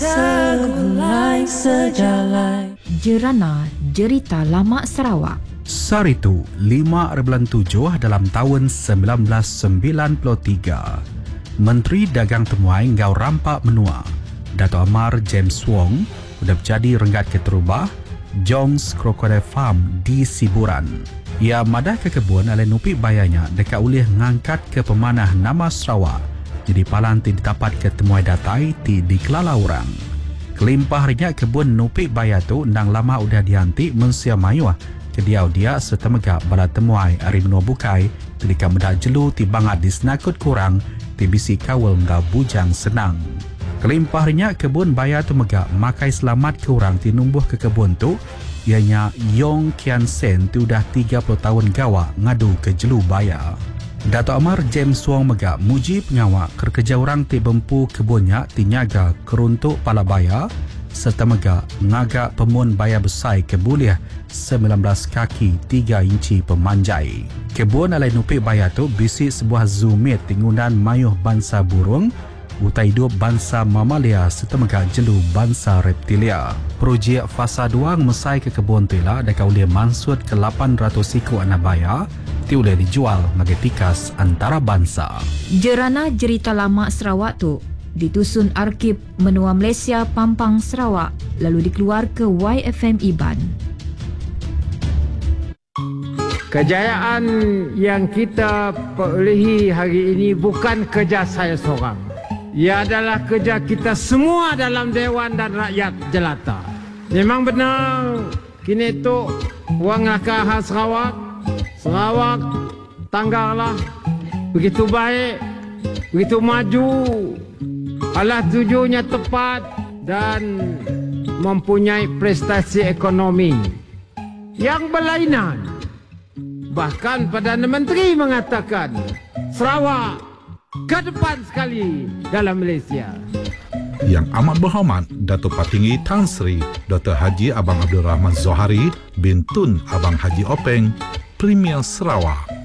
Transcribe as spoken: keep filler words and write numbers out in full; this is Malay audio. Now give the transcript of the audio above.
segulai sejalai. Jerana Jerita Lama Sarawak. Saritu lima bulan tujuh dalam tahun sembilan belas sembilan puluh tiga. Menteri Dagang Temuai Ngau Rampak Menua, Dato' Amar James Wong, sudah menjadi renggat keterubah Jones Crocodile Farm di Siburan. Ia madah ke kebun oleh nupi bayanya dekat ulih ngangkat ke pemanah nama Sarawak. Jadi palan ti dapat ketemuai datai ti di kelala orang. Kelimpah rinyak kebun nupi baya tu nang lama udah dihanti mensia mayuah ke diau dia serta megak bala temuai hari menua bukai telika medak jelu ti bangat disnakut kurang ti bisi kawal ngau bujang senang. Kelimpah rinyak kebun baya tu megak makai selamat ke orang ti numbuh ke kebun tu ianya Yong Kian Sen tu dah tiga puluh tahun gawa ngadu ke jelu baya. Dato' Amar James Wong megak muji pengawak kerja orang ti bempu kebunnya ti nyaga keruntuk pala baya serta megak ngagak pemun baya besar kebuliah sembilan belas kaki tiga inci pemanjai. Kebun alai nupi baya tu bisi sebuah zoomit tingunan mayuh bangsa burung, utai hidup bangsa mamalia serta megak jelu bangsa reptilia. Projek fasa dua mesai ke kebun tu lah dekat ulih mansud ke lapan ratus siku anak baya ti boleh dijual sebagai tikas antara bangsa. Jerana Jerita Lama Sarawak tu ditusun Arkib Menua Malaysia Pampang Sarawak lalu dikeluar ke Y F M Iban. Kejayaan yang kita perolehi hari ini bukan kerja saya seorang. Ia adalah kerja kita semua dalam Dewan dan rakyat jelata. Memang benar kini tu wang lakah Sarawak Sarawak tanggarlah begitu baik, begitu maju, alah tujuannya tepat dan mempunyai prestasi ekonomi yang berlainan. Bahkan Perdana Menteri mengatakan Sarawak ke depan sekali dalam Malaysia. Yang amat berhormat Dato' Patinggi Tan Sri Doktor Haji Abang Abdul Rahman Zohari bin Tun Abang Haji Openg, Premier Sarawak.